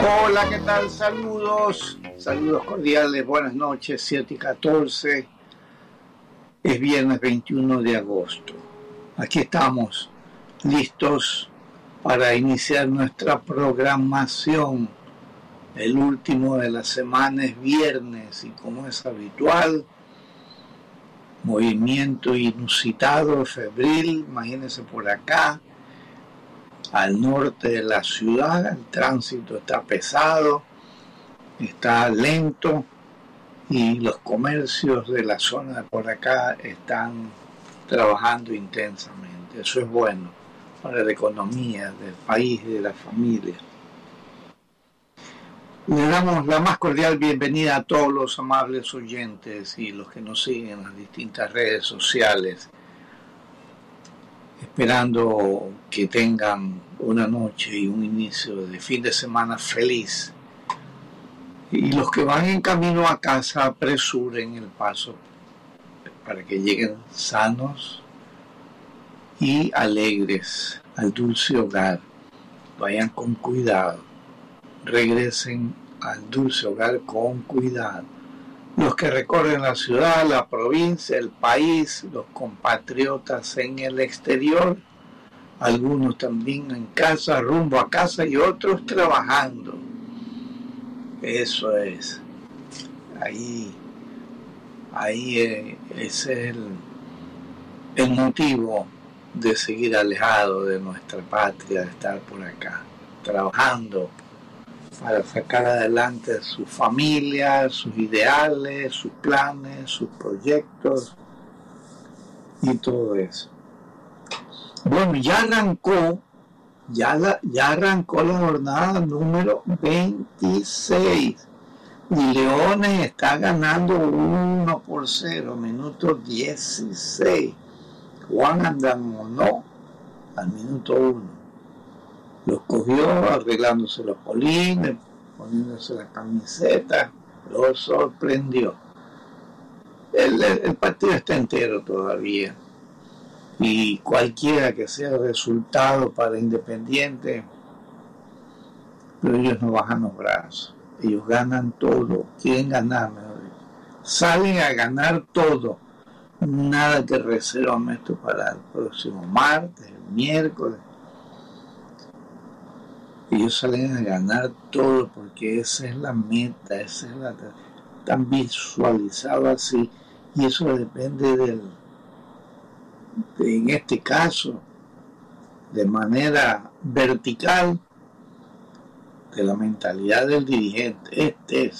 Hola, ¿qué tal? Saludos cordiales, buenas noches, 7:14, es viernes 21 de agosto. Aquí estamos, listos para iniciar nuestra programación. El último de la semana es viernes y como es habitual, movimiento inusitado, febril, imagínense por acá. Al norte de la ciudad, el tránsito está pesado, está lento y los comercios de la zona de por acá están trabajando intensamente. Eso es bueno para la economía del país y de la familia. Le damos la más cordial bienvenida a todos los amables oyentes y los que nos siguen en las distintas redes sociales, esperando que tengan una noche y un inicio de fin de semana feliz. Y los que van en camino a casa, apresuren el paso para que lleguen sanos y alegres al dulce hogar. Vayan con cuidado, regresen al dulce hogar con cuidado. Los que recorren la ciudad, la provincia, el país, los compatriotas en el exterior, algunos también en casa, rumbo a casa y otros trabajando. Eso es. Ahí ese es el motivo de seguir alejado de nuestra patria, de estar por acá, trabajando para sacar adelante su familia, sus ideales, sus planes, sus proyectos y todo eso. Bueno, ya arrancó la jornada número 26 y Leones está ganando 1-0, minuto 16. Juan Andamonó al minuto 1. Los cogió arreglándose los polines, poniéndose la camiseta, lo sorprendió. El partido está entero todavía. Y cualquiera que sea el resultado para Independiente, pero ellos no bajan los brazos, ellos ganan todo, quieren ganar, salen a ganar todo, nada que reservan esto para el próximo martes, el miércoles, ellos salen a ganar todo porque esa es la meta, tan visualizado así, y eso depende en este caso, de manera vertical, de la mentalidad del dirigente.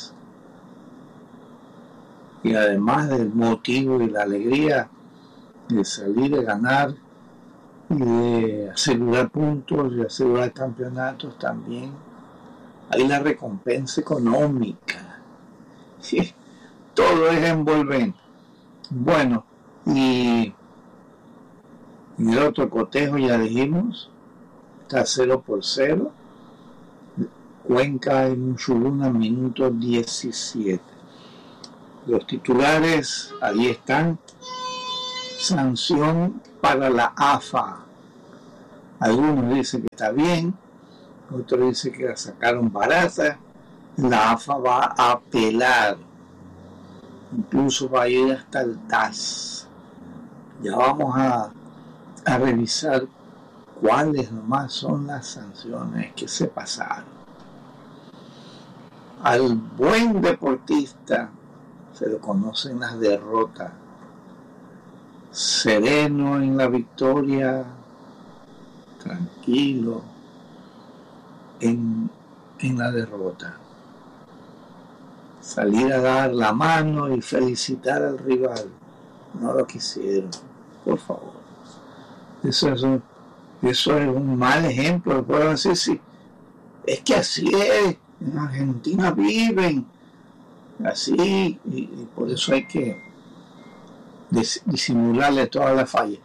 Y además del motivo y la alegría de salir a ganar y de asegurar puntos y asegurar campeonatos también, hay la recompensa económica. Sí, todo es envolvente. Bueno, y el otro cotejo ya dijimos, está 0-0. Cuenca y Muchuruna, minuto 17. Los titulares, ahí están. Sanción para la AFA. Algunos dicen que está bien, otros dicen que la sacaron barata. La AFA va a apelar, incluso va a ir hasta el TAS. Ya vamos a revisar cuáles nomás son las sanciones que se pasaron. Al buen deportista se le conocen las derrotas, sereno en la victoria, tranquilo en la derrota, salir a dar la mano y felicitar al rival. No lo quisieron, por favor. Eso es un mal ejemplo. Puedo decir, sí, es que así es, en Argentina viven así, y por eso hay que disimularle todas las fallas.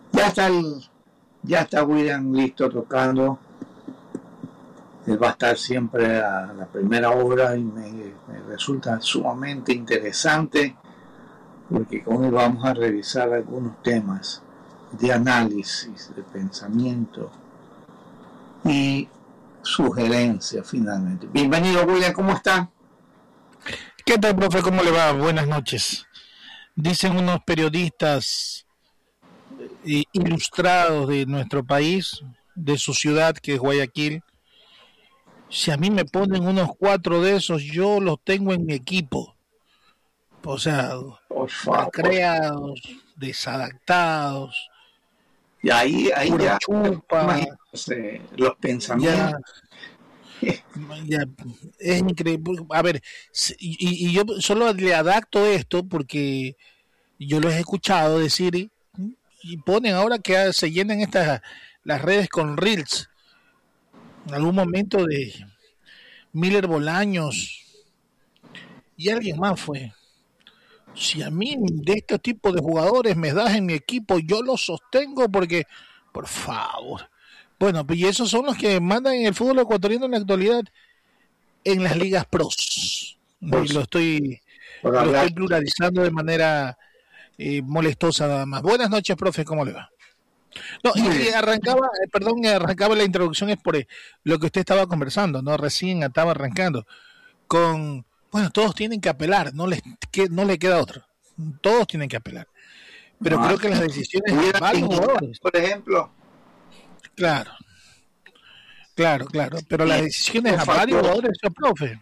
Ya está William listo tocando. Él va a estar siempre a la primera hora y me resulta sumamente interesante porque con él vamos a revisar algunos temas de análisis, de pensamiento y sugerencia finalmente. Bienvenido, William, ¿cómo está? ¿Qué tal, profe? ¿Cómo le va? Buenas noches. Dicen unos periodistas ilustrados de nuestro país, de su ciudad, que es Guayaquil, si a mí me ponen unos 4 de esos, yo los tengo en mi equipo. O sea, Por favor. malcriados, desadaptados, Y ahí pura ya, chupa, imagínense los ya, pensamientos. ya, es increíble. A ver, y yo solo le adapto esto porque yo los he escuchado decir y ponen ahora que se llenan las redes con reels. En algún momento de Miller Bolaños y alguien más fue. Si a mí de este tipo de jugadores me das en mi equipo, yo los sostengo porque, por favor. Bueno, pues y esos son los que mandan en el fútbol ecuatoriano en la actualidad en las ligas pros. Y Por lo hablar. estoy pluralizando de manera molestosa nada más. Buenas noches, profe, ¿cómo le va? No, y arrancaba, arrancaba la introducción es por lo que usted estaba conversando, ¿no? Recién estaba arrancando con, bueno, todos tienen que apelar, no le queda otro. Todos tienen que apelar. Pero No, creo que las decisiones de varios jugadores, por ejemplo, claro, claro, pero las decisiones por a varios favor, jugadores, eso, profe,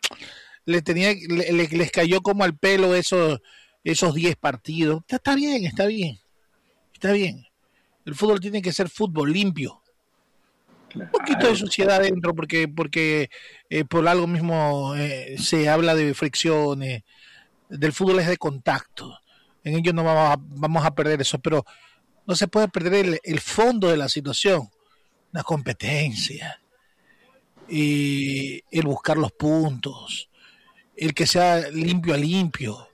les cayó como al pelo esos 10 partidos. Está bien, está bien. El fútbol tiene que ser fútbol limpio. Un poquito de claro, suciedad adentro porque por algo mismo se habla de fricciones, del fútbol es de contacto, en ello no vamos a perder eso, pero no se puede perder el fondo de la situación, la competencia, y el buscar los puntos, el que sea limpio a limpio.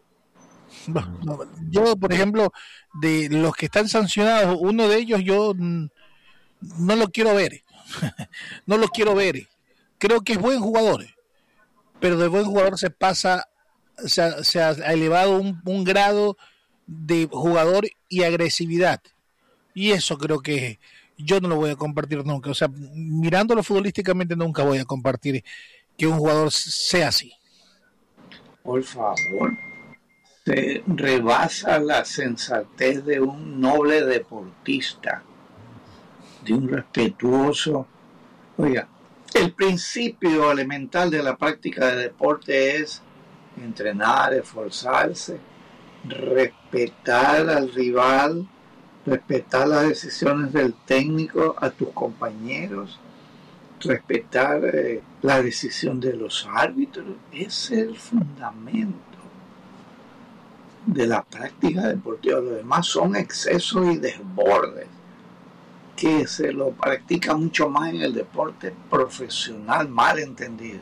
Yo, por ejemplo, de los que están sancionados, uno de ellos yo no lo quiero ver. No lo quiero ver. Creo que es buen jugador, pero de buen jugador se ha elevado un grado de jugador y agresividad. Y eso creo que yo no lo voy a compartir nunca. O sea, mirándolo futbolísticamente nunca voy a compartir que un jugador sea así. por favor. Se rebasa la sensatez de un noble deportista, de un respetuoso. Oiga, el principio elemental de la práctica de deporte es entrenar, esforzarse, respetar al rival, respetar las decisiones del técnico, a tus compañeros, respetar la decisión de los árbitros. Ese es el fundamento de la práctica deportiva. Lo demás son excesos y desbordes que se lo practica mucho más en el deporte profesional mal entendido.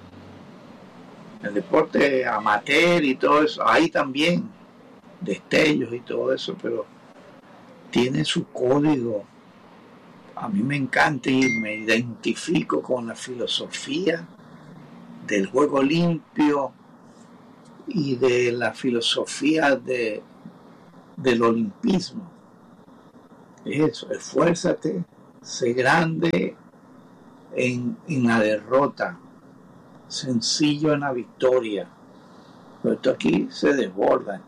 El deporte amateur y todo eso, hay también destellos y todo eso, pero tiene su código. A mí me encanta y me identifico con la filosofía del juego limpio y de la filosofía del olimpismo. Es eso, esfuérzate, sé grande en la derrota, sencillo en la victoria. Pero esto aquí se desborda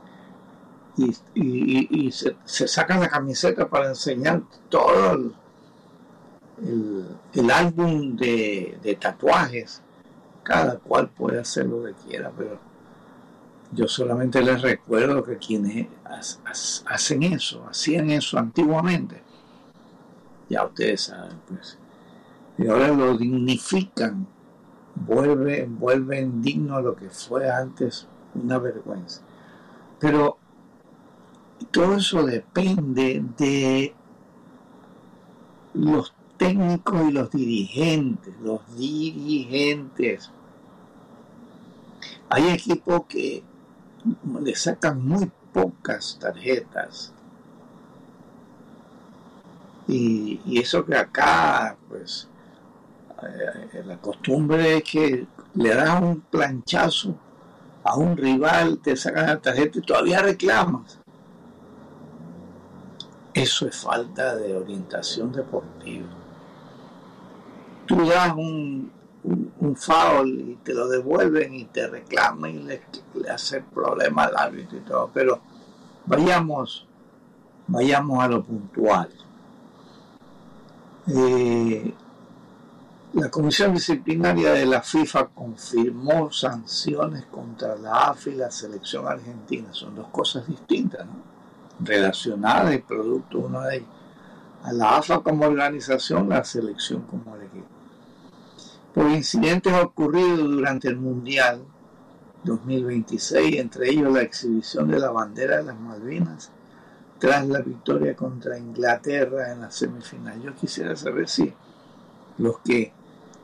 y se saca la camiseta para enseñar todo el álbum de tatuajes. Cada cual puede hacer lo que quiera, pero yo solamente les recuerdo que quienes hacían eso antiguamente, ya ustedes saben, pues, y ahora lo dignifican, vuelven digno a lo que fue antes una vergüenza. Pero todo eso depende de los técnicos y los dirigentes. Hay equipos que le sacan muy pocas tarjetas. Y eso que acá, pues, la costumbre es que le das un planchazo a un rival, te sacan la tarjeta y todavía reclamas. Eso es falta de orientación deportiva. tú das un foul y te lo devuelven y te reclaman y le hacen problema al árbitro y todo, pero vayamos a lo puntual. La Comisión Disciplinaria de la FIFA confirmó sanciones contra la AFA y la selección argentina. Son dos cosas distintas, ¿no? Relacionadas y producto uno de ellos. A la AFA como organización, la selección como el equipo. Por incidentes ocurridos durante el Mundial 2026, entre ellos la exhibición de la bandera de las Malvinas tras la victoria contra Inglaterra en la semifinal. Yo quisiera saber si los que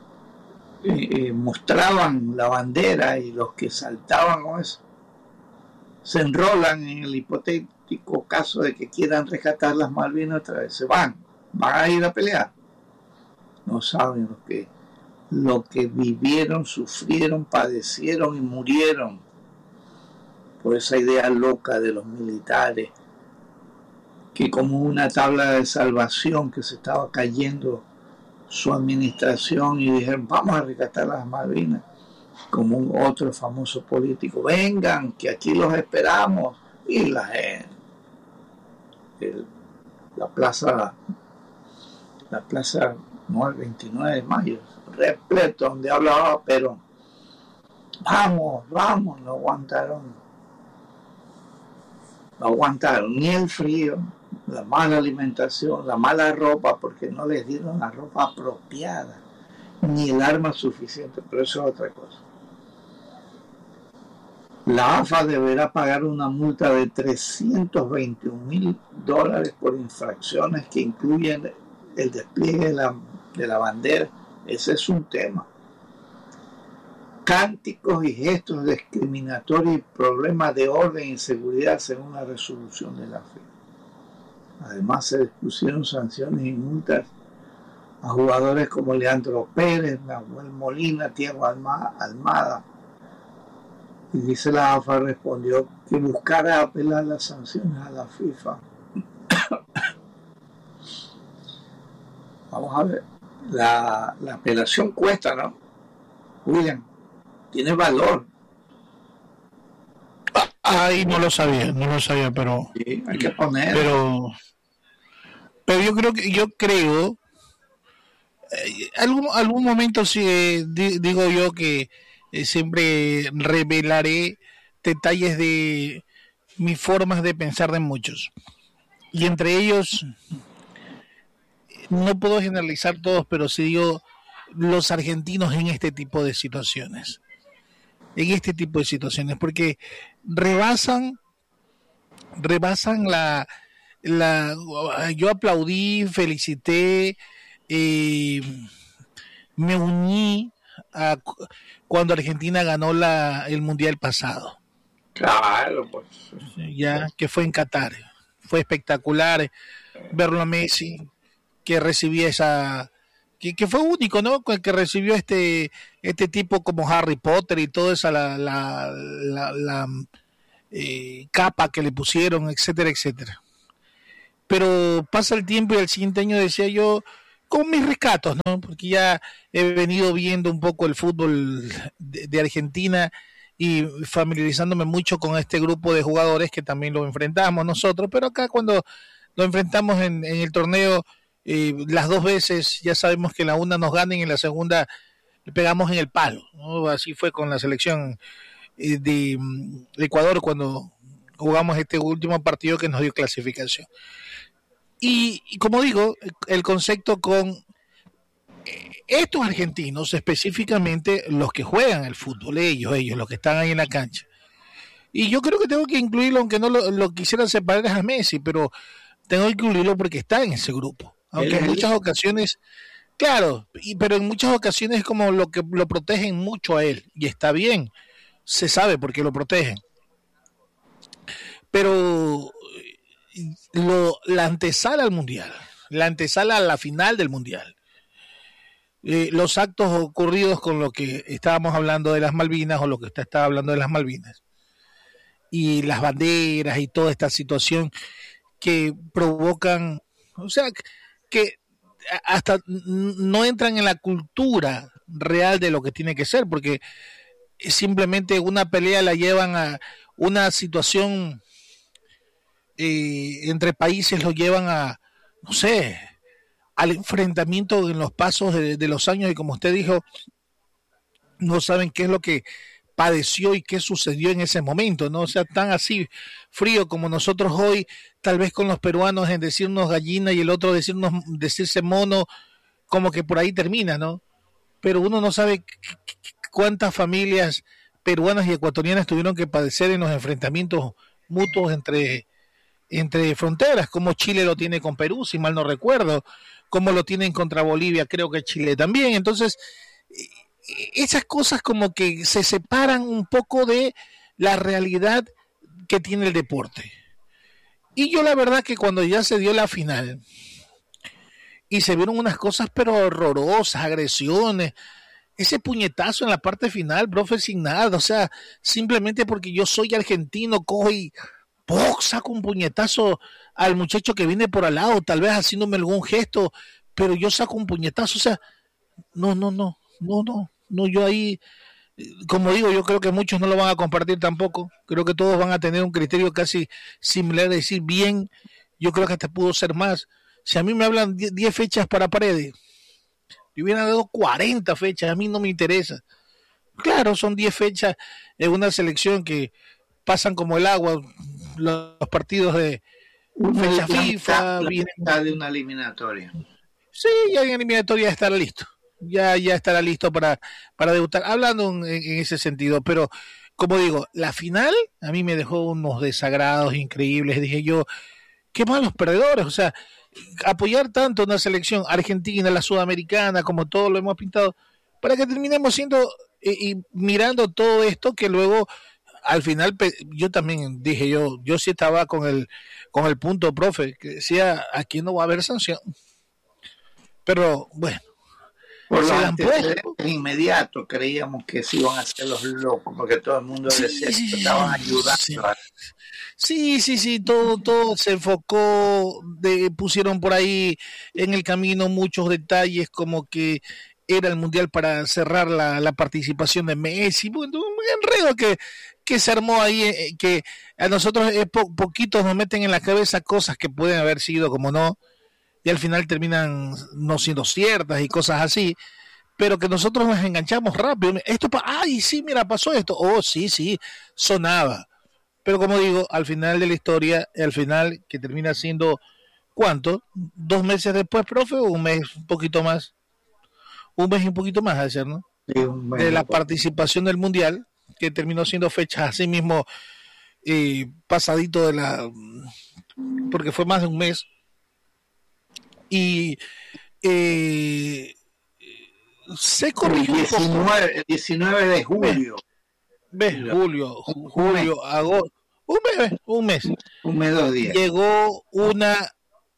mostraban la bandera y los que saltaban con eso se enrolan en el hipotético caso de que quieran rescatar las Malvinas otra vez. Se van a ir a pelear. No saben lo que vivieron, sufrieron, padecieron y murieron por esa idea loca de los militares, que como una tabla de salvación que se estaba cayendo su administración y dijeron vamos a rescatar las Malvinas, como un otro famoso político, vengan que aquí los esperamos, y la plaza no, el 29 de mayo repleto donde hablaba Perón, vamos, no aguantaron ni el frío, la mala alimentación, la mala ropa, porque no les dieron la ropa apropiada, ni el arma suficiente, pero eso es otra cosa. La AFA deberá pagar una multa de $321,000 por infracciones que incluyen el despliegue de la bandera. Ese es un tema. Cánticos y gestos discriminatorios y problemas de orden y seguridad según la resolución de la FIFA. Además se dispusieron sanciones y multas a jugadores como Leandro Pérez, Nahuel Molina, Thiago Almada. Y dice la AFA respondió que buscará apelar las sanciones a la FIFA. Vamos a ver, la apelación cuesta, ¿no? William, tiene valor. Ay, no lo sabía, pero sí, hay que poner. Pero yo creo algún momento sí, digo yo que siempre revelaré detalles de mis formas de pensar de muchos, y entre ellos no puedo generalizar todos, pero sí digo los argentinos en este tipo de situaciones, porque rebasan la yo aplaudí, felicité, me uní cuando Argentina ganó el mundial pasado. Claro, pues. Ya que fue en Qatar. Fue espectacular verlo a Messi, que recibía que fue único, ¿no? Que recibió este tipo como Harry Potter y toda esa la capa que le pusieron, etcétera, etcétera. Pero pasa el tiempo y al siguiente año decía yo, con mis rescatos, ¿no? Porque ya he venido viendo un poco el fútbol de Argentina y familiarizándome mucho con este grupo de jugadores que también lo enfrentamos nosotros, pero acá cuando lo enfrentamos en el torneo, las dos veces ya sabemos que en la una nos ganan y en la segunda le pegamos en el palo, ¿no? Así fue con la selección de Ecuador cuando jugamos este último partido que nos dio clasificación. Y como digo, el concepto con estos argentinos, específicamente los que juegan el fútbol, ellos los que están ahí en la cancha. Y yo creo que tengo que incluirlo, aunque no lo quisiera separar a Messi, pero tengo que incluirlo porque está en ese grupo. Aunque en muchas ocasiones, claro, pero en muchas ocasiones es como lo que lo protegen mucho a él. Y está bien, se sabe por qué lo protegen. Pero la antesala al mundial, la antesala a la final del mundial, los actos ocurridos con lo que estábamos hablando de las Malvinas o lo que usted estaba hablando de las Malvinas y las banderas y toda esta situación que provocan, o sea, que hasta no entran en la cultura real de lo que tiene que ser, porque simplemente una pelea la llevan a una situación entre países, lo llevan a, no sé, al enfrentamiento en los pasos de los años, y como usted dijo, no saben qué es lo que padeció y qué sucedió en ese momento, ¿no? O sea, tan así frío como nosotros hoy, tal vez con los peruanos en decirnos gallina y el otro decirse mono, como que por ahí termina, ¿no? Pero uno no sabe cuántas familias peruanas y ecuatorianas tuvieron que padecer en los enfrentamientos mutuos entre fronteras, como Chile lo tiene con Perú, si mal no recuerdo, como lo tienen contra Bolivia, creo que Chile también. Entonces, esas cosas como que se separan un poco de la realidad que tiene el deporte. Y yo la verdad que cuando ya se dio la final y se vieron unas cosas pero horrorosas, agresiones, ese puñetazo en la parte final, profe, sin nada, o sea, simplemente porque yo soy argentino, cojo y saco un puñetazo al muchacho que viene por al lado, tal vez haciéndome algún gesto, pero yo saco un puñetazo, o sea, no, yo ahí, como digo, yo creo que muchos no lo van a compartir tampoco, creo que todos van a tener un criterio casi similar de decir, bien, yo creo que hasta pudo ser más. Si a mí me hablan 10 fechas para Paredes, yo hubiera dado 40 fechas, a mí no me interesa. Claro, son 10 fechas en una selección que pasan como el agua, los partidos de fecha FIFA. De una eliminatoria. Sí, ya en eliminatoria estará listo. Ya estará listo para debutar. Hablando en ese sentido, pero como digo, la final a mí me dejó unos desagrados increíbles. Dije yo, qué malos perdedores. O sea, apoyar tanto una selección argentina, la sudamericana, como todo lo hemos pintado, para que terminemos siendo y mirando todo esto que luego al final yo también dije, yo sí estaba con el punto, profe, que decía, aquí no va a haber sanción. Pero bueno, por lo inmediato creíamos que se iban a hacer los locos, porque todo el mundo decía que estaban ayudando. Sí, todo se enfocó, pusieron por ahí en el camino muchos detalles como que era el mundial para cerrar la participación de Messi, un enredo que se armó ahí, que a nosotros poquitos nos meten en la cabeza cosas que pueden haber sido como no, y al final terminan no siendo ciertas y cosas así, pero que nosotros nos enganchamos rápido. Esto ay, sí, mira, pasó esto. Oh, sí, sonaba. Pero como digo, al final de la historia, al final que termina siendo, ¿cuánto? 2 meses después, profe, o un mes, un poquito más. Un mes y un poquito más, a ser, ¿no? Sí, de la participación del Mundial, que terminó siendo fecha así mismo pasadito porque fue más de un mes. Y se corrigió el 19 de julio. ¿Ves? Julio, agosto. Un mes. 2 días. Llegó una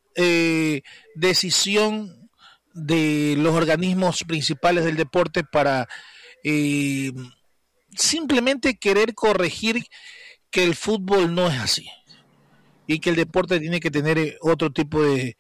decisión de los organismos principales del deporte para simplemente querer corregir que el fútbol no es así y que el deporte tiene que tener otro tipo de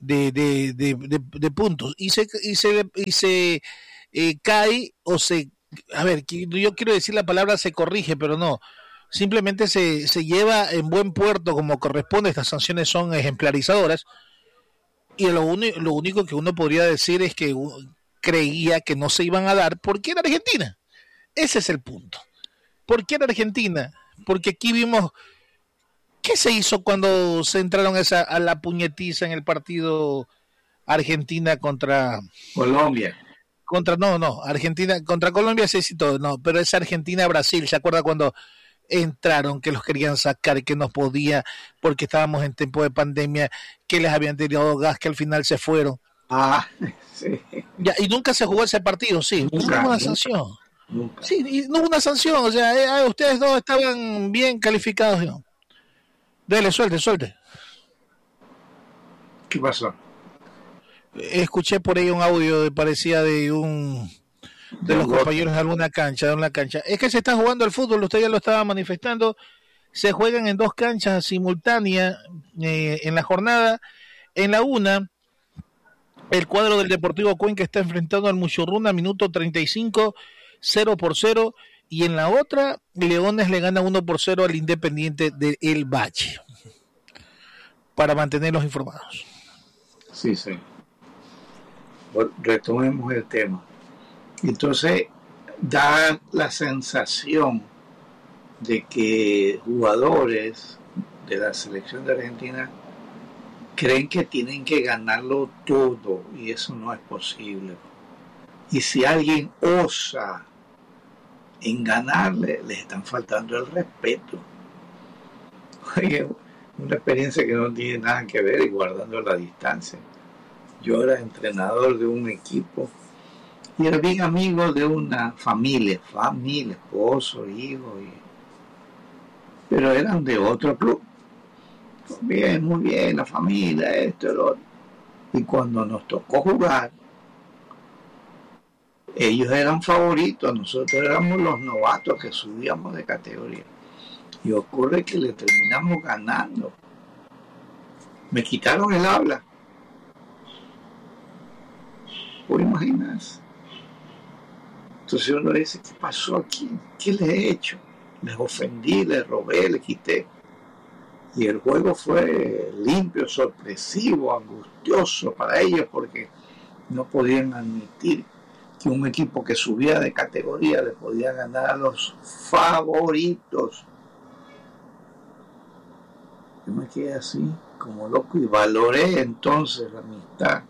puntos y se cae o se, a ver, yo quiero decir la palabra se corrige, pero no, simplemente se lleva en buen puerto como corresponde. Estas sanciones son ejemplarizadoras y lo único que uno podría decir es que creía que no se iban a dar porque era Argentina. Ese es el punto. ¿Por qué era Argentina? Porque aquí vimos qué se hizo cuando se entraron a la puñetiza en el partido Argentina contra Colombia. Argentina contra Colombia se hizo, no, pero es Argentina-Brasil. ¿Se acuerda cuando entraron, que los querían sacar, que no podía porque estábamos en tiempo de pandemia, que les habían tirado gas, que al final se fueron? Sí. Ya, y nunca se jugó ese partido, sí. Nunca hubo una sanción. Nunca. Sí, y no hubo una sanción, o sea, ustedes dos estaban bien calificados, ¿no? Dele, suelte. ¿Qué pasó? Escuché por ahí un audio parecía de los compañeros de alguna cancha, Es que se está jugando el fútbol, usted ya lo estaba manifestando. Se juegan en 2 canchas simultáneas en la jornada. En la una El cuadro del Deportivo Cuenca está enfrentando al Muchurruna, minuto 35, 0-0. Y en la otra, Leones le gana 1-0 al Independiente de El Valle. Para mantenerlos informados. Sí, sí. Retomemos el tema. Entonces, da la sensación de que jugadores de la selección de Argentina creen que tienen que ganarlo todo, y eso no es posible. Y si alguien osa en ganarle, les están faltando el respeto. Oye, una experiencia que no tiene nada que ver, y guardando la distancia. Yo era entrenador de un equipo y era bien amigo de una familia, esposo, hijo, pero eran de otro club. Bien, muy bien, la familia, esto, lo otro. Y cuando nos tocó jugar, ellos eran favoritos, nosotros éramos los novatos que subíamos de categoría. Y ocurre que le terminamos ganando. Me quitaron el habla. ¿Puedo imaginarse? Entonces uno dice, ¿qué pasó aquí? ¿Qué les he hecho? Les ofendí, les robé, les quité. Y el juego fue limpio, sorpresivo, angustioso para ellos, porque no podían admitir que un equipo que subía de categoría le podía ganar a los favoritos. Yo me quedé así, como loco, y valoré entonces la amistad,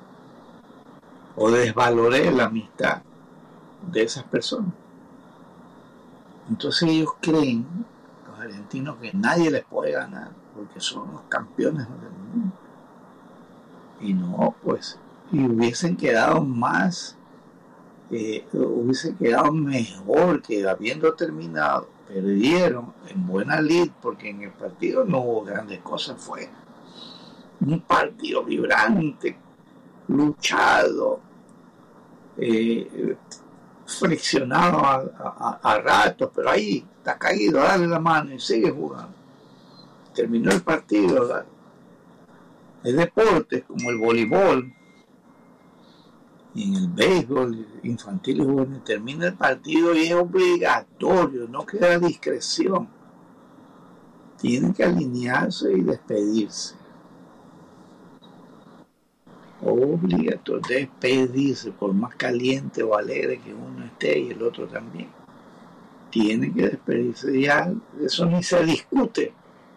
o desvaloré la amistad de esas personas. Entonces ellos creen, los argentinos, que nadie les puede ganar porque son los campeones del mundo. Y no, pues, y hubiesen quedado más, hubiesen quedado mejor que habiendo terminado. Perdieron en buena lid, porque en el partido no hubo grandes cosas, fue un partido vibrante, luchado, friccionado a ratos, pero ahí está caído, dale la mano y sigue jugando. Terminó el partido. Hay deportes como el voleibol y en el béisbol infantil y juvenil, termina el partido y es obligatorio, no queda discreción. Tienen que alinearse y despedirse. Obligatorio despedirse, por más caliente o alegre que uno esté y el otro también. Tienen que despedirse. Ya eso ni se discute.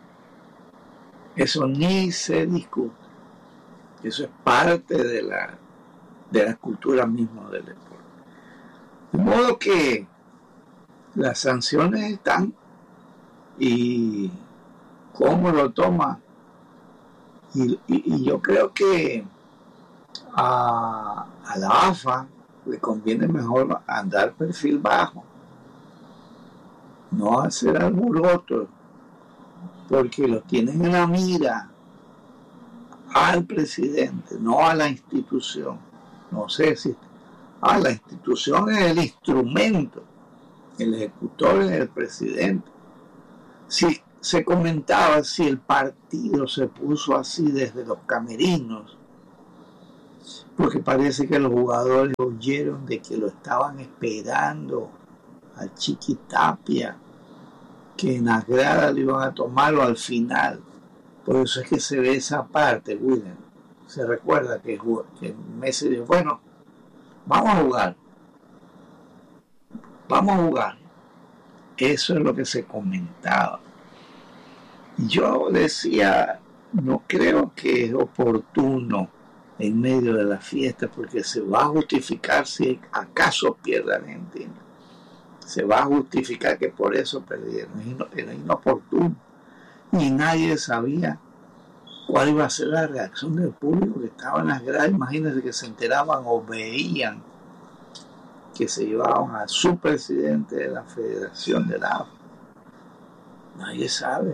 Eso ni se discute. Eso es parte de la cultura misma del deporte. De modo que las sanciones están, y cómo lo toma. Y yo creo que a la AFA le conviene mejor andar perfil bajo, no hacer alboroto, porque lo tienen en la mira al presidente, no a la institución. No sé si la institución es el instrumento, el ejecutor es el presidente. Si se comentaba si el partido se puso así desde los camerinos, porque parece que los jugadores oyeron de que lo estaban esperando al Chiquitapia, que en las gradas lo iban a tomarlo al final. Por eso es que se ve esa parte, William. Se recuerda que Messi dijo, bueno, vamos a jugar. Eso es lo que se comentaba. Yo decía, no creo que es oportuno en medio de la fiesta, porque se va a justificar si acaso pierde Argentina. Se va a justificar que por eso perdieron. Era inoportuno. Y nadie sabía cuál iba a ser la reacción del público que estaba en las gradas. Imagínense que se enteraban o veían que se llevaban al su presidente de la Federación de la AFA. Nadie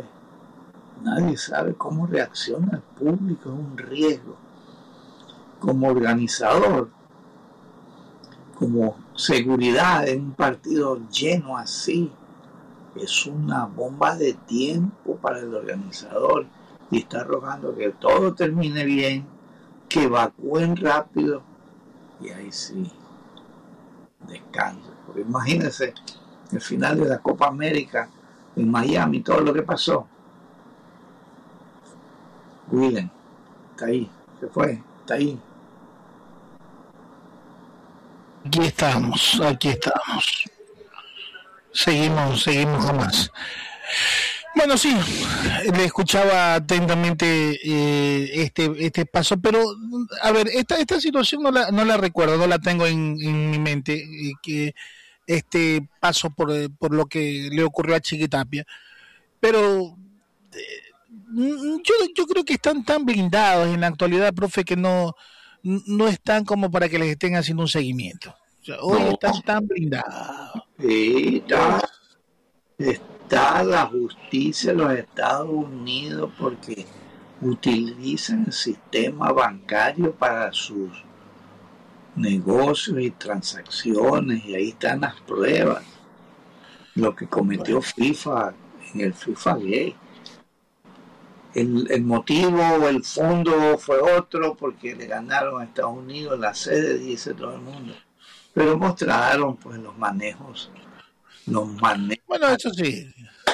sabe cómo reacciona el público, es un riesgo. Como organizador, como seguridad en un partido lleno así, es una bomba de tiempo para el organizador, y está rogando que todo termine bien que evacúen rápido y ahí sí, descanso. Porque imagínense el final de la Copa América en Miami, todo lo que pasó. Willen, está ahí, se fue, está ahí. Aquí estamos. Seguimos jamás. Bueno, sí, le escuchaba atentamente este paso, pero a ver, esta situación no la recuerdo, no la tengo en mi mente, que este paso por lo que le ocurrió a Chiquitapia, pero yo creo que están tan blindados en la actualidad, profe, que no están como para que les estén haciendo un seguimiento. O sea, hoy No, están tan blindados. sí, está la justicia de los Estados Unidos porque utilizan el sistema bancario para sus negocios y transacciones, y ahí están las pruebas. Lo que cometió FIFA en el FIFA Gate. El motivo o el fondo fue otro, porque le ganaron a Estados Unidos la sede, dice todo el mundo. Pero mostraron pues los manejos. Bueno, eso sí.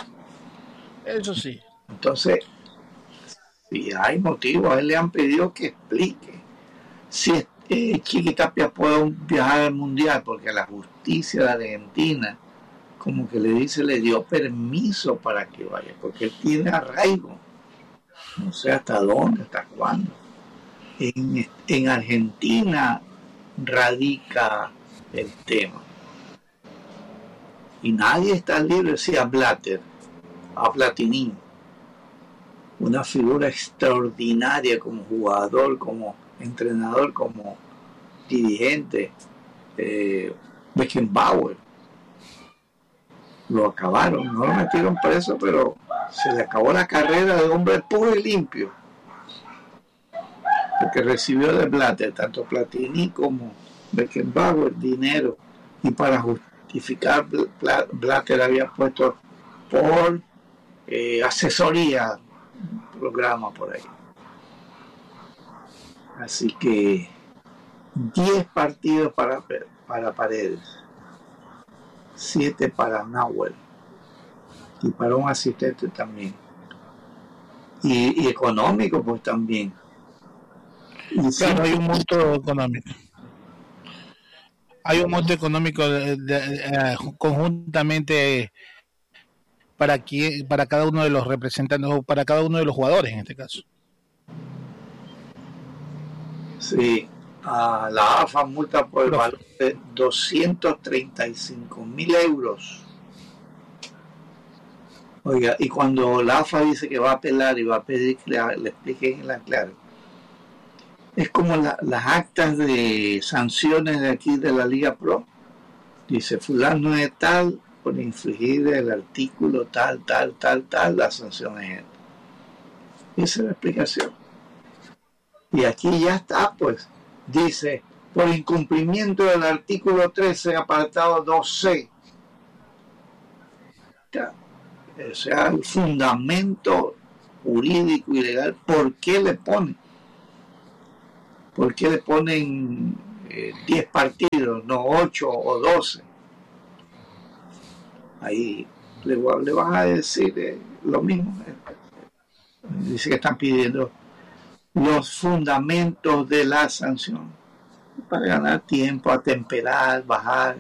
Entonces, si hay motivo, a él le han pedido que explique si Chiquitapia puede viajar al mundial, porque la justicia de Argentina como que le dio permiso para que vaya, porque él tiene arraigo, no sé hasta dónde, hasta cuándo. En Argentina radica el tema y nadie está libre, sí, a Blatter, a Platini, una figura extraordinaria como jugador, como entrenador, como dirigente. Beckenbauer lo acabaron, no lo metieron preso, pero se le acabó la carrera de hombre puro y limpio, porque recibió de Blatter, tanto Platini como Beckenbauer, dinero, y para justificar Blatter había puesto por asesoría un programa por ahí. Así que 10 partidos para Paredes, 7 para Nahuel y para un asistente también, y económico pues también. Y claro, hay un monto económico. Hay un monto económico conjuntamente para cada uno de los representantes o para cada uno de los jugadores en este caso. Sí, la AFA multa por el valor de 235.000 euros. Oiga, y cuando la AFA dice que va a apelar y va a pedir que le expliquen en la clave, es como las actas de sanciones de aquí de la Liga Pro. Dice, fulano es tal, por infringir el artículo tal, la sanción es esta. Esa es la explicación. Y aquí ya está, pues, dice, por incumplimiento del artículo 13, apartado 2C. O sea, el fundamento jurídico y legal, ¿por qué le ponen? ¿Por qué le ponen 10 partidos, no 8 o 12? Ahí le van a decir lo mismo. Dice que están pidiendo los fundamentos de la sanción para ganar tiempo, atemperar, bajar,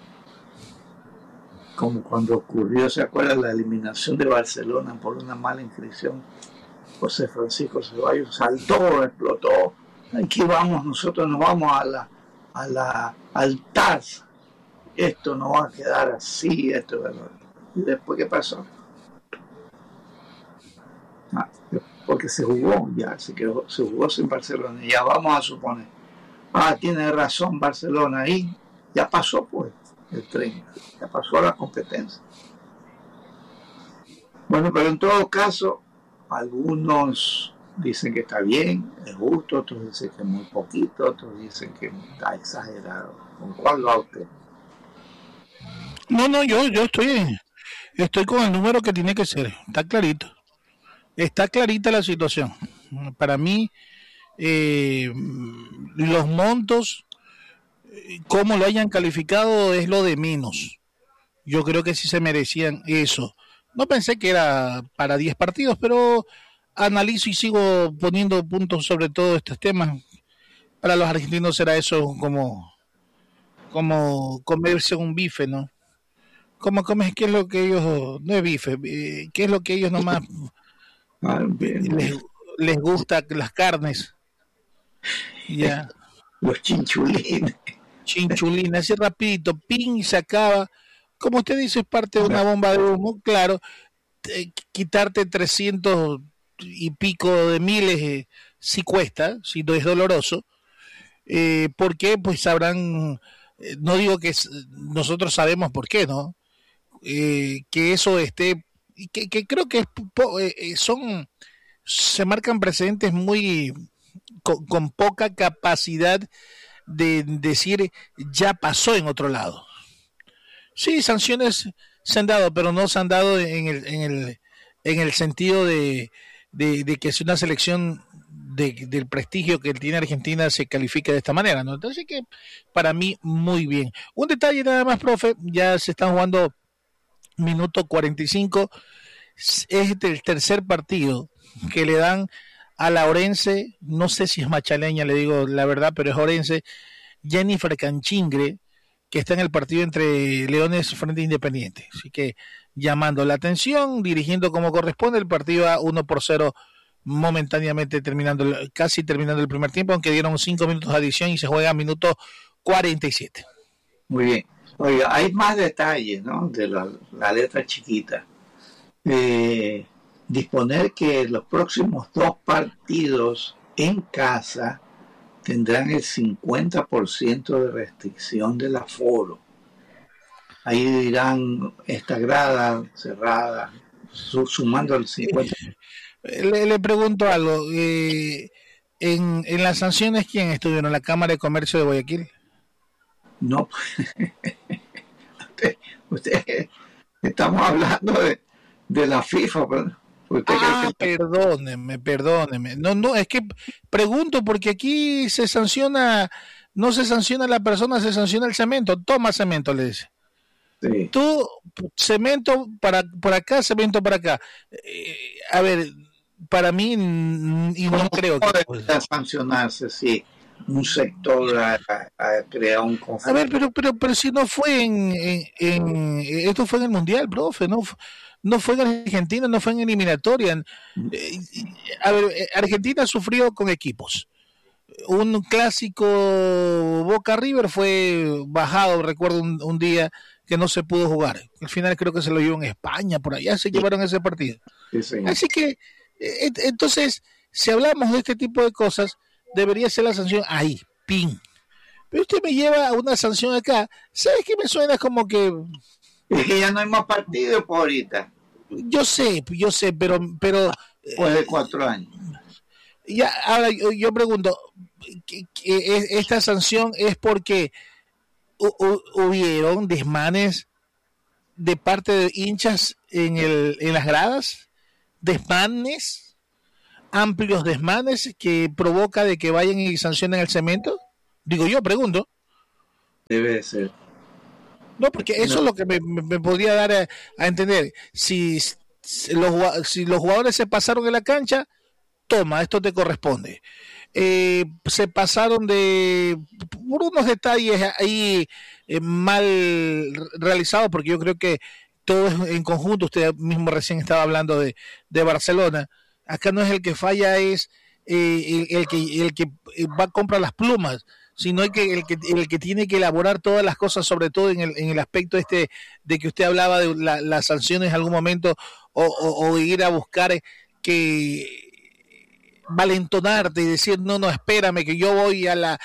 como cuando ocurrió, ¿se acuerdan? La eliminación de Barcelona por una mala inscripción. José Francisco Ceballos saltó, explotó. Aquí vamos, nosotros nos vamos al TAS. Esto no va a quedar así, esto. ¿Y después qué pasó? Porque se jugó, ya se jugó sin Barcelona. Ya vamos a suponer, tiene razón Barcelona ahí, ya pasó pues el tren, ya pasó la competencia. Bueno, pero en todo caso, algunos dicen que está bien, es justo, otros dicen que es muy poquito, otros dicen que está exagerado. ¿Con cuál va usted? No, yo estoy con el número que tiene que ser, está clarito. Está clarita la situación. Para mí, los montos, cómo lo hayan calificado es lo de menos. Yo creo que sí se merecían eso. No pensé que era para 10 partidos, pero analizo y sigo poniendo puntos sobre todos estos temas. Para los argentinos será eso como comerse un bife, ¿no? Como comes, ¿qué es lo que ellos, no es bife, qué es lo que ellos nomás les, les gusta las carnes? Ya. Los chinchulines. Chinchulina, así rapidito, ping, y se acaba. Como usted dice, es parte de una bomba de humo, claro. Quitarte 300 y pico de miles sí cuesta, sí es doloroso. ¿Por qué? Pues sabrán, no digo que nosotros sabemos por qué, ¿no? Que eso esté, que creo que se marcan precedentes muy con poca capacidad de decir ya pasó en otro lado. Sí, sanciones se han dado, pero no se han dado en el sentido de que es una selección del prestigio que tiene Argentina se califica de esta manera, ¿no? Entonces que para mí muy bien. Un detalle nada más, profe, ya se están jugando minuto 45, es el tercer partido que le dan a la Orense, no sé si es machaleña, le digo la verdad, pero es Orense, Jennifer Canchingre, que está en el partido entre Leones frente a Independiente. Así que llamando la atención, dirigiendo como corresponde, el partido a 1-0 momentáneamente casi terminando el primer tiempo, aunque dieron 5 minutos de adición y se juega a minuto 47. Muy bien. Oiga, hay más detalles, ¿no? De la letra chiquita. Disponer que los próximos 2 partidos en casa tendrán el 50% de restricción del aforo. Ahí dirán esta grada cerrada, sumando el 50%. Le pregunto algo. En las sanciones, ¿quién estuvieron? ¿La Cámara de Comercio de Guayaquil? No, usted estamos hablando de la FIFA, pero perdóneme. No, es que pregunto porque aquí se sanciona, no se sanciona a la persona, se sanciona el cemento. Toma cemento, le dice. Sí. Tú, cemento por acá, cemento para acá. A ver, para mí, y no creo que pueda sancionarse, sí. Un sector a crear un conflicto. A ver, pero si no fue esto fue en el Mundial, profe, no fue en Argentina, no fue en eliminatoria. A ver, Argentina sufrió con equipos. Un clásico Boca River fue bajado, recuerdo un día que no se pudo jugar. Al final creo que se lo llevó en España, por allá se llevaron ese partido. Sí. Así que, entonces, si hablamos de este tipo de cosas, debería ser la sanción ahí, pin. Pero usted me lleva a una sanción acá. ¿Sabes qué me suena? Como que... Es que ya no hay más partidos por ahorita. Yo sé, pero después de 4 años. Ya, ahora yo pregunto, ¿esta sanción es porque hubieron desmanes de parte de hinchas en las gradas? ¿Desmanes? ¿Amplios desmanes que provoca de que vayan y sancionen el cemento? Digo yo, pregunto. Debe de ser. No, porque eso es lo que me podría dar a entender. Si los jugadores se pasaron en la cancha, toma, esto te corresponde. Se pasaron por unos detalles ahí mal realizados, porque yo creo que todo es en conjunto. Usted mismo recién estaba hablando de Barcelona. Acá no es el que falla, es el que va a comprar las plumas, sino el que tiene que elaborar todas las cosas, sobre todo en el aspecto de que usted hablaba de las sanciones en algún momento, o ir a buscar que valentonarte y decir, no, espérame, que yo voy al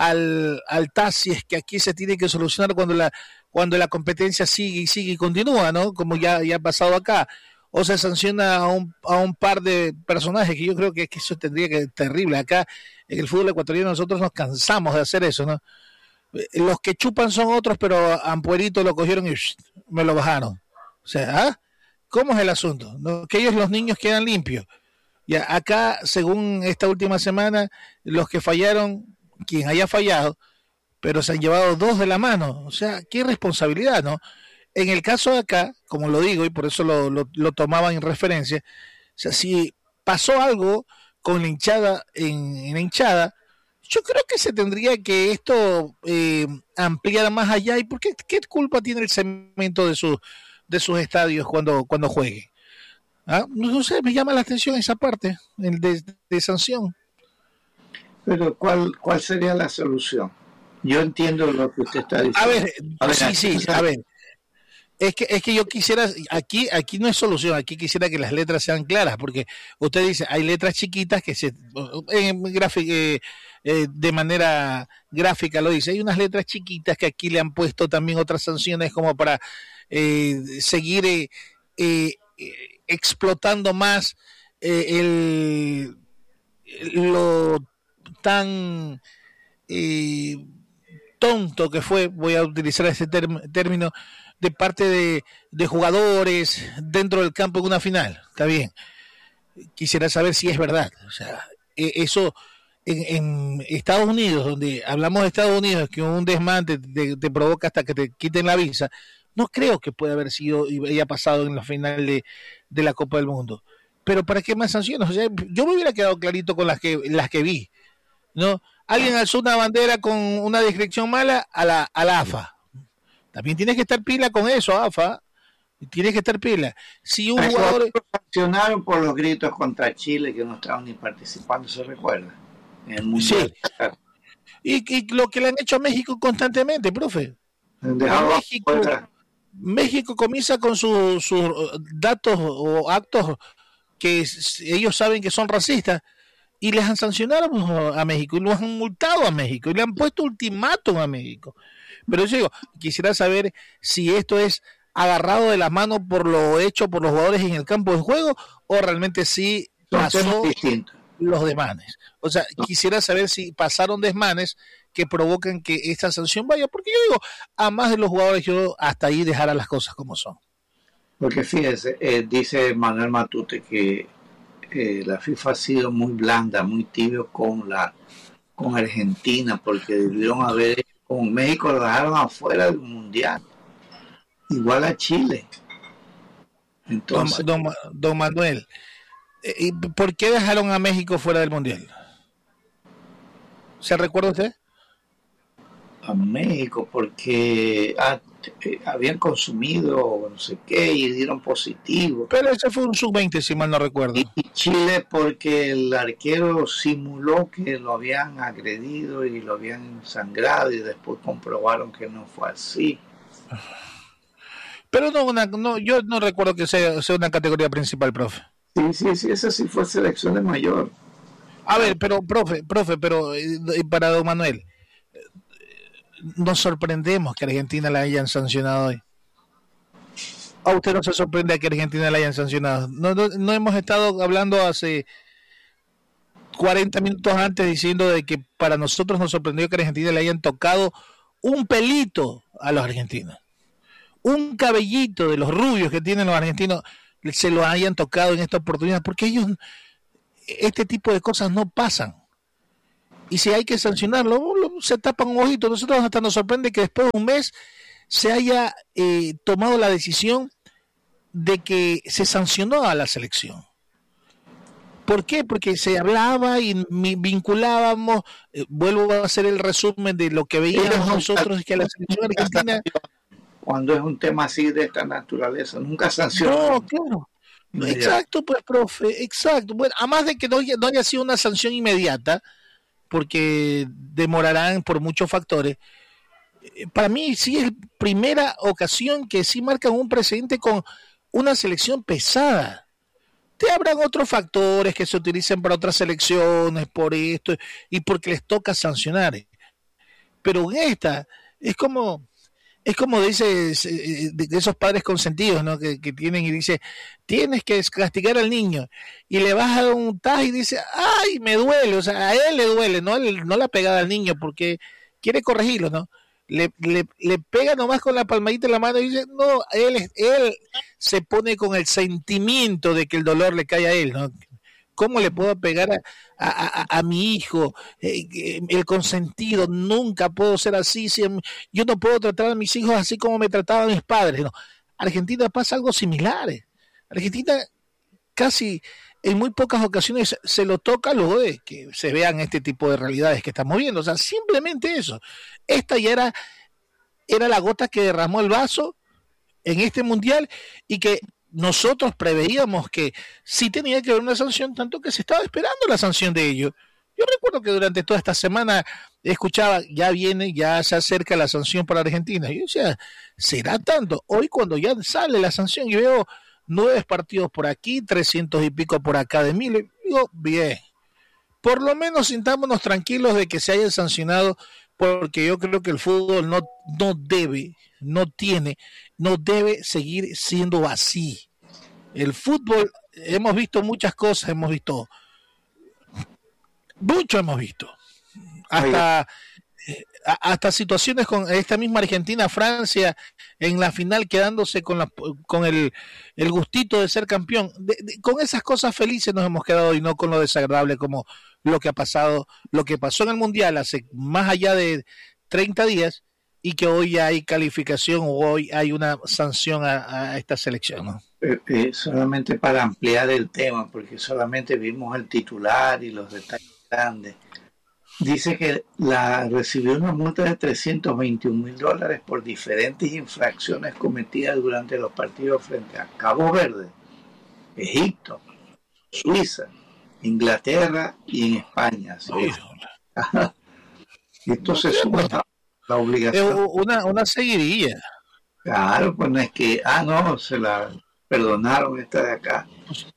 TAS, es que aquí se tiene que solucionar cuando la competencia sigue y continúa, ¿no? Como ya ha pasado acá. O se sanciona a un par de personajes, que yo creo que eso tendría que ser terrible. Acá en el fútbol ecuatoriano nosotros nos cansamos de hacer eso, ¿no? Los que chupan son otros, pero a Ampuerito lo cogieron y me lo bajaron. O sea, ¿cómo es el asunto? ¿No? Que ellos, los niños, quedan limpios. Ya, acá, según esta última semana, los que fallaron, quien haya fallado, pero se han llevado dos de la mano. O sea, qué responsabilidad, ¿no? En el caso de acá, como lo digo, y por eso lo tomaban en referencia, o sea, si pasó algo con la hinchada en la hinchada, yo creo que se tendría que esto ampliar más allá. ¿Y por qué culpa tiene el cemento de sus estadios cuando juegue? ¿Ah? No sé, me llama la atención esa parte de sanción. Pero ¿cuál sería la solución? Yo entiendo lo que usted está diciendo. A ver, sí, a ver. Es que yo quisiera, aquí no es solución, aquí quisiera que las letras sean claras, porque usted dice, hay letras chiquitas que de manera gráfica lo dice, hay unas letras chiquitas que aquí le han puesto también otras sanciones como para seguir explotando más lo tan tonto que fue, voy a utilizar ese término, de parte de jugadores dentro del campo en una final. Está bien. Quisiera saber si es verdad. O sea, eso en Estados Unidos, donde hablamos de Estados Unidos, que un desmante te provoca hasta que te quiten la visa, no creo que pueda haber sido y haya pasado en la final de la Copa del Mundo. Pero ¿para qué más sanciones? O sea, yo me hubiera quedado clarito con las que vi, ¿no? Alguien alzó una bandera con una descripción mala a la AFA. También tienes que estar pila con eso, AFA. Tienes que estar pila. Si un jugador... sancionaron por los gritos contra Chile que no estaban ni participando, ¿se recuerda? En el Mundial. Sí. Y lo que le han hecho a México constantemente, profe. México comienza con sus datos o actos que ellos saben que son racistas y les han sancionado a México y los han multado a México y le han puesto ultimátum a México. Pero yo digo, quisiera saber si esto es agarrado de la mano por lo hecho por los jugadores en el campo de juego o realmente sí pasó los desmanes. O sea, quisiera saber si pasaron desmanes que provocan que esta sanción vaya, porque yo digo, a más de los jugadores yo hasta ahí dejara las cosas como son. Porque fíjese, dice Manuel Matute que la FIFA ha sido muy blanda, muy tibio con Argentina, porque debieron haber, con México lo dejaron afuera del Mundial, igual a Chile. Entonces, don Manuel, ¿por qué dejaron a México fuera del Mundial? ¿Se recuerda usted? A México, porque habían consumido no sé qué y dieron positivo. Pero ese fue un sub-20, si mal no recuerdo. Y Chile porque el arquero simuló que lo habían agredido y lo habían sangrado y después comprobaron que no fue así. Pero no, yo no recuerdo que sea una categoría principal, profe. Sí, esa sí fue selección de mayor. A ver, pero profe, pero para don Manuel, nos sorprendemos que Argentina la hayan sancionado hoy. ¿A usted no se sorprende que Argentina la hayan sancionado? No hemos estado hablando hace 40 minutos antes diciendo de que para nosotros nos sorprendió que Argentina le hayan tocado un pelito a los argentinos. Un cabellito de los rubios que tienen los argentinos se lo hayan tocado en esta oportunidad, porque ellos, este tipo de cosas no pasan. Y si hay que sancionarlo, se tapan un ojito. Nosotros hasta nos sorprende que después de un mes se haya tomado la decisión de que se sancionó a la selección. ¿Por qué? Porque se hablaba y vinculábamos, vuelvo a hacer el resumen de lo que veíamos nosotros, que a la selección argentina... Cuando es un tema así de esta naturaleza, nunca sancionó. No, claro. Exacto, pues, profe, exacto. Bueno, además de que no haya sido una sanción inmediata, porque demorarán por muchos factores, para mí sí es primera ocasión que sí marcan un precedente con una selección pesada. Te habrán otros factores que se utilicen para otras selecciones, por esto, y porque les toca sancionar. Pero en esta, es como dice de esos padres consentidos, ¿no? Que tienen y dice, tienes que castigar al niño y le vas a dar un tajo y dice, ay, me duele, o sea, a él le duele, no la pegada al niño porque quiere corregirlo, ¿no? Le pega nomás con la palmadita en la mano y dice, no, él se pone con el sentimiento de que el dolor le cae a él, ¿no? ¿Cómo le puedo pegar a mi hijo? El consentido, nunca puedo ser así. Yo no puedo tratar a mis hijos así como me trataban mis padres. No. Argentina pasa algo similar. Argentina casi en muy pocas ocasiones se lo toca luego de que se vean este tipo de realidades que estamos viendo. O sea, simplemente eso. Esta ya era la gota que derramó el vaso en este mundial y que nosotros preveíamos que sí tenía que haber una sanción, tanto que se estaba esperando la sanción de ellos. Yo recuerdo que durante toda esta semana escuchaba, ya se acerca la sanción para Argentina. Y yo decía, ¿será tanto? Hoy cuando ya sale la sanción y veo 9 partidos por aquí, 300 y pico por acá de 1000, digo, bien. Por lo menos sintámonos tranquilos de que se haya sancionado, porque yo creo que el fútbol no debe seguir siendo así. El fútbol, hemos visto muchas cosas, hemos visto, hasta situaciones con esta misma Argentina-Francia en la final quedándose con el gustito de ser campeón. Con esas cosas felices nos hemos quedado y no con lo desagradable como lo que pasó en el Mundial hace más allá de 30 días y que hoy ya hay calificación o hoy hay una sanción a esta selección, ¿no? Solamente para ampliar el tema, porque solamente vimos el titular y los detalles grandes. Dice que recibió una multa de $321,000 por diferentes infracciones cometidas durante los partidos frente a Cabo Verde, Egipto, Suiza, Inglaterra y en España. ¿Sí? Esto se suma a la obligación. Una seguidilla. Claro, pues no es que, se la perdonaron esta de acá.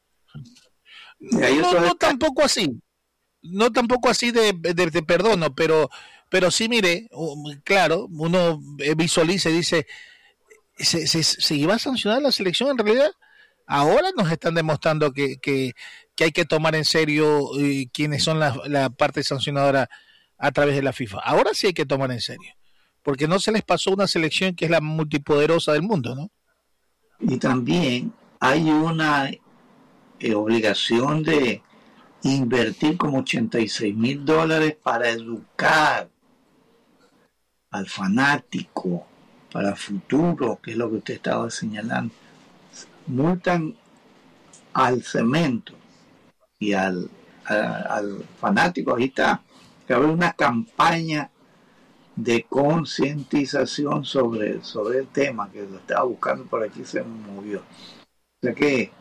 No tampoco así. No tampoco así de perdono, pero sí, mire, claro, uno visualiza y dice, ¿se iba a sancionar la selección en realidad? Ahora nos están demostrando que hay que tomar en serio quiénes son la parte sancionadora a través de la FIFA. Ahora sí hay que tomar en serio, porque no se les pasó una selección que es la multipoderosa del mundo, ¿no? Y también hay una obligación de invertir como $86,000 para educar al fanático para el futuro, que es lo que usted estaba señalando. Multan al cemento y al fanático. Ahí está, que haber una campaña de concientización sobre el tema, que lo estaba buscando por aquí, se me movió. O sea que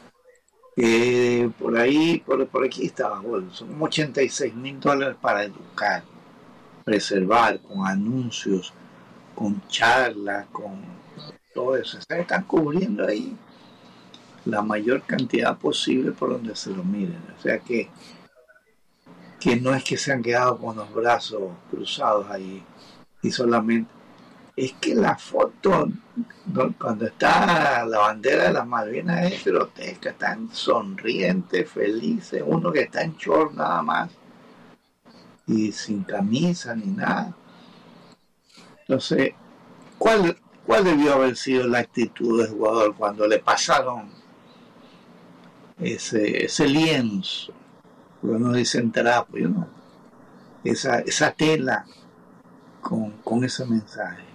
por aquí estaba, bueno, son como $86,000 para educar, preservar, con anuncios, con charlas, con todo eso. Se están cubriendo ahí la mayor cantidad posible por donde se lo miren. O sea que no es que se han quedado con los brazos cruzados ahí y solamente es que la foto cuando está la bandera de las Malvinas es grotesca, están sonrientes, felices, uno que está en short nada más y sin camisa ni nada. Entonces, ¿cuál debió haber sido la actitud del jugador cuando le pasaron ese lienzo? Uno dice trapo, esa tela con ese mensaje.